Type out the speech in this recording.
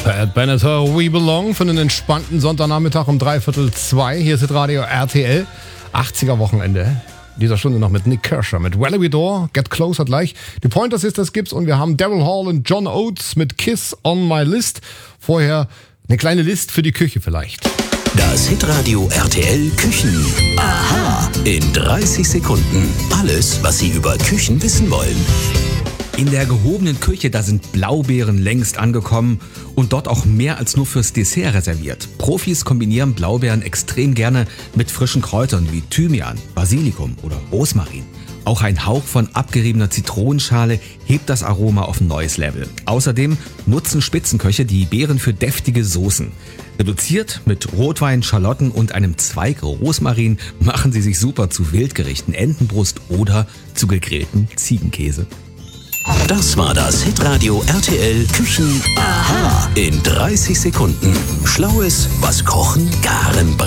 Pat Benatar, We Belong für einen entspannten Sonntagnachmittag um 1:45. Hier ist Radio RTL. 80er Wochenende. In dieser Stunde noch mit Nick Kershaw, mit Valerie Dore, Get Closer gleich. Die Pointer Sisters gibt's und wir haben Daryl Hall und John Oates mit Kiss on My List. Vorher eine kleine List für die Küche vielleicht. Das Hitradio RTL Küchen. Aha. In 30 Sekunden. Alles, was Sie über Küchen wissen wollen. In der gehobenen Küche, da sind Blaubeeren längst angekommen und dort auch mehr als nur fürs Dessert reserviert. Profis kombinieren Blaubeeren extrem gerne mit frischen Kräutern wie Thymian, Basilikum oder Rosmarin. Auch ein Hauch von abgeriebener Zitronenschale hebt das Aroma auf ein neues Level. Außerdem nutzen Spitzenköche die Beeren für deftige Soßen. Reduziert mit Rotwein, Schalotten und einem Zweig Rosmarin machen sie sich super zu Wildgerichten, Entenbrust oder zu gegrillten Ziegenkäse. Das war das Hitradio RTL Küchen. Aha. In 30 Sekunden. Schlaues, was Kochen, Garen,